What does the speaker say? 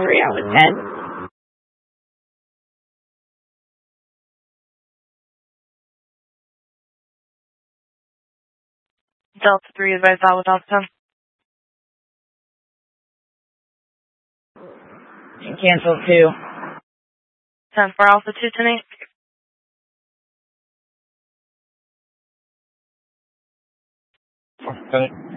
3 out of 10. Delta 3, advise out with Alpha 10. And cancel 2. 10 for Alpha 2 tonight. Okay.